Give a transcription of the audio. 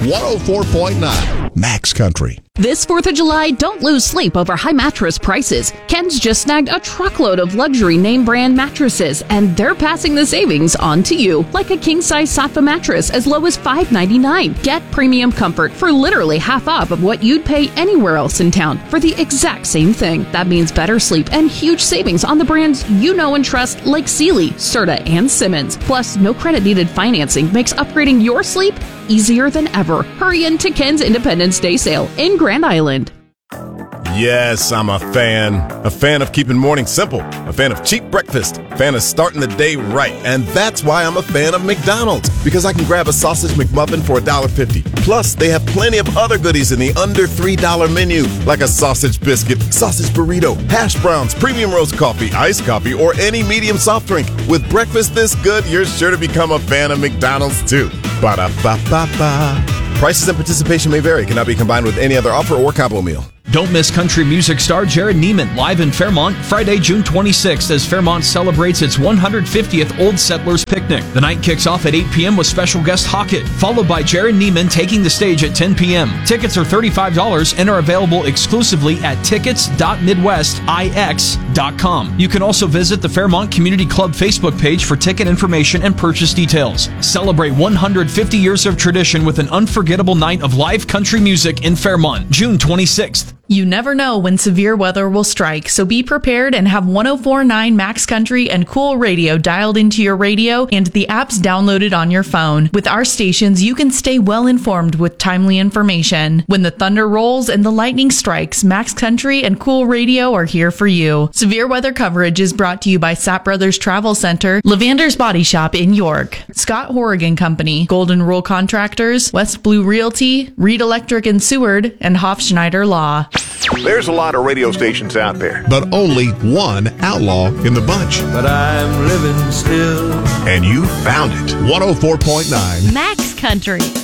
104.9 Max Country. This 4th of July, don't lose sleep over high mattress prices. Ken's just snagged a truckload of luxury name brand mattresses, and they're passing the savings on to you. Like a king-size Safa mattress as low as $5.99. Get premium comfort for literally half off of what you'd pay anywhere else in town for the exact same thing. That means better sleep and huge savings on the brands you know and trust like Sealy, Serta, and Simmons. Plus, no credit needed financing makes upgrading your sleep easier than ever. Hurry into Ken's Independence Day sale in Grand Island. Yes, I'm a fan. A fan of keeping mornings simple. A fan of cheap breakfast. A fan of starting the day right. And that's why I'm a fan of McDonald's. Because I can grab a sausage McMuffin for $1.50. Plus, they have plenty of other goodies in the under $3 menu. Like a sausage biscuit, sausage burrito, hash browns, premium roast coffee, iced coffee, or any medium soft drink. With breakfast this good, you're sure to become a fan of McDonald's too. Ba-da-ba-ba-ba. Prices and participation may vary. Cannot be combined with any other offer or combo meal. Don't miss country music star Jared Neiman live in Fairmont Friday, June 26th as Fairmont celebrates its 150th Old Settlers Picnic. The night kicks off at 8 p.m. with special guest Hockett, followed by Jared Neiman taking the stage at 10 p.m. Tickets are $35 and are available exclusively at tickets.midwestix.com. You can also visit the Fairmont Community Club Facebook page for ticket information and purchase details. Celebrate 150 years of tradition with an unforgettable night of live country music in Fairmont, June 26th. You never know when severe weather will strike, so be prepared and have 104.9 Max Country and Cool Radio dialed into your radio and the apps downloaded on your phone. With our stations, you can stay well informed with timely information. When the thunder rolls and the lightning strikes, Max Country and Cool Radio are here for you. Severe weather coverage is brought to you by Sapp Brothers Travel Center, Lavander's Body Shop in York, Scott Horrigan Company, Golden Rule Contractors, West Blue Realty, Reed Electric and Seward, and Hofschneider Law. There's a lot of radio stations out there, but only one outlaw in the bunch. But I'm living still. And you found it. 104.9 Max Country.